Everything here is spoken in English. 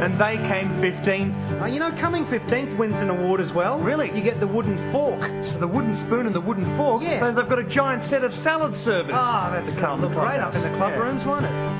and they came 15th. You know, coming 15th wins an award as well. Really? You get the wooden fork. The wooden spoon and the wooden fork. Yeah. They've got a giant set of salad servers. That's to look great up in the club Yeah. rooms, won't it?